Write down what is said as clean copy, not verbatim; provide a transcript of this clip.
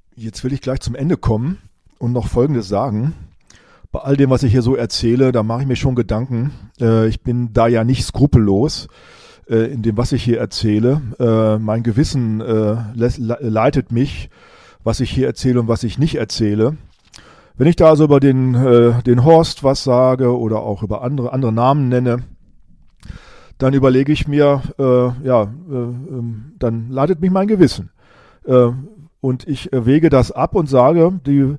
Jetzt will ich gleich zum Ende kommen und noch Folgendes sagen. Bei all dem, was ich hier so erzähle, da mache ich mir schon Gedanken. Ich bin da ja nicht skrupellos in dem, was ich hier erzähle. Mein Gewissen leitet mich, was ich hier erzähle und was ich nicht erzähle. Wenn ich da also über den Horst was sage oder auch über andere Namen nenne, dann überlege ich mir, dann leitet mich mein Gewissen. Und ich wäge das ab und sage,